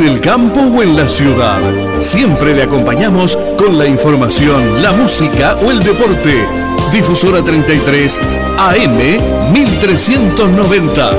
en el campo o en la ciudad. Siempre le acompañamos con la información, la música o el deporte. Difusora 33 AM 1390.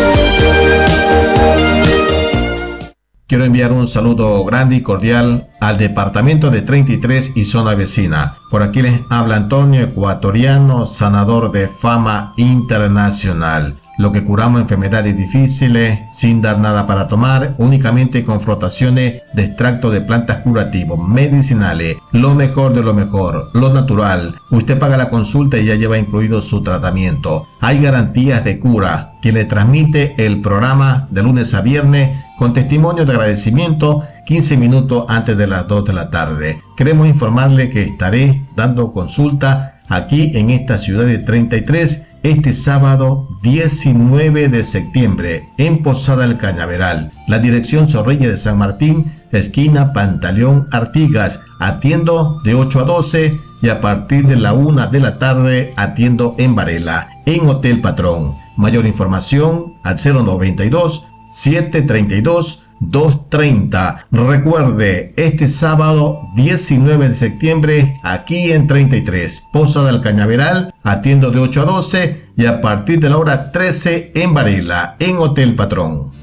Quiero enviar un saludo grande y cordial al departamento de 33 y zona vecina. Por aquí les habla Antonio, ecuatoriano, sanador de fama internacional. Lo que curamos enfermedades difíciles, sin dar nada para tomar, únicamente con frotaciones de extracto de plantas curativos, medicinales, lo mejor de lo mejor, lo natural. Usted paga la consulta y ya lleva incluido su tratamiento. Hay garantías de cura, que le transmite el programa de lunes a viernes con testimonio de agradecimiento 15 minutos antes de las 2 de la tarde. Queremos informarle que estaré dando consulta aquí en esta ciudad de 33 este sábado 19 de septiembre en Posada del Cañaveral. La dirección Zorrilla de San Martín, esquina Pantaleón Artigas. Atiendo de 8 a 12 y a partir de la 1 de la tarde atiendo en Varela, en Hotel Patrón. Mayor información al 092 732 230. Recuerde, este sábado 19 de septiembre aquí en 33, Posada del Cañaveral, atiendo de 8 a 12 y a partir de la hora 13 en Varela, en Hotel Patrón.